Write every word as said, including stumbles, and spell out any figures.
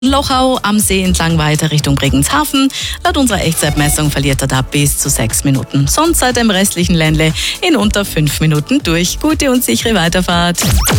Lochau am See entlang weiter Richtung Bregenz-Hafen. Laut unserer Echtzeitmessung verliert er da bis zu sechs Minuten. Sonst seid ihr im restlichen Ländle in unter fünf Minuten durch. Gute und sichere Weiterfahrt.